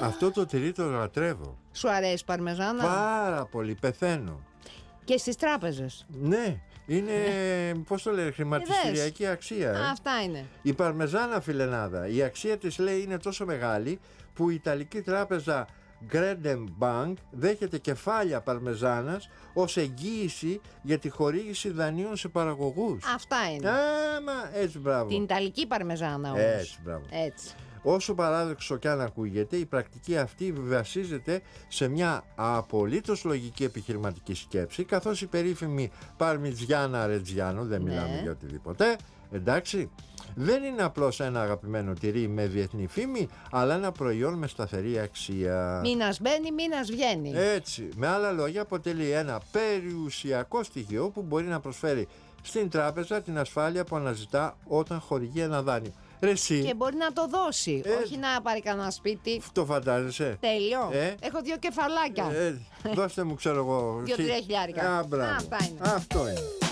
Αυτό το τυρί το λατρεύω. Σου αρέσει παρμεζάνα? Πάρα πολύ, πεθαίνω. Και στις τράπεζες? Ναι, είναι, πώς το λένε, χρηματιστηριακή αξία. Αυτά είναι. Η παρμεζάνα, φιλενάδα, η αξία της, λέει, είναι τόσο μεγάλη που η Ιταλική τράπεζα Credem Bank δέχεται κεφάλια παρμεζάνας ως εγγύηση για τη χορήγηση δανείων σε παραγωγούς. Αυτά είναι. Άμα, έτσι, μπράβο. Την Ιταλική παρμεζάνα όμως. Έτσι, μπράβο. Έτσι. Όσο παράδοξο κι αν ακούγεται, η πρακτική αυτή βασίζεται σε μια απολύτως λογική επιχειρηματική σκέψη, καθώς η περίφημη Παρμιτζιάνα Ρετζιάνο, δεν μιλάμε για οτιδήποτε, εντάξει, δεν είναι απλώς ένα αγαπημένο τυρί με διεθνή φήμη, αλλά ένα προϊόν με σταθερή αξία. Μήνας μπαίνει, μήνας βγαίνει. Έτσι, με άλλα λόγια, αποτελεί ένα περιουσιακό στοιχείο που μπορεί να προσφέρει στην τράπεζα την ασφάλεια που αναζητά όταν χορηγεί ένα δάνειο. Και μπορεί να το δώσει, όχι να πάρει κανένα σπίτι. Το φαντάζεσαι? Τέλειο. Έχω 2 κεφαλάκια. Δώστε μου, ξέρω εγώ, 2-3 χιλιάρικα. Αυτά είναι. Αυτό είναι.